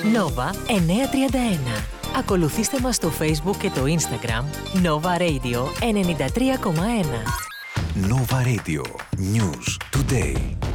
Nova 931. Ακολουθήστε μας στο Facebook και το Instagram Nova Radio 93,1. Nova Radio. News Today.